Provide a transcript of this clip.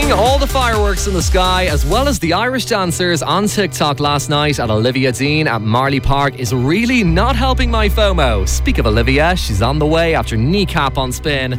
Seeing all the fireworks in the sky, as well as the Irish dancers on TikTok last night at Olivia Dean at Marley Park, is really not helping my FOMO. Speak of Olivia, she's on the way after kneecap on spin.